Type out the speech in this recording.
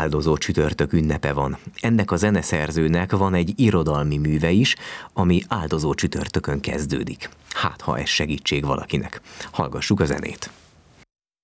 áldozó csütörtök ünnepe van. Ennek a zeneszerzőnek van egy irodalmi műve is, ami áldozó csütörtökön kezdődik. Hát, ha ez segítség valakinek. Hallgassuk a zenét.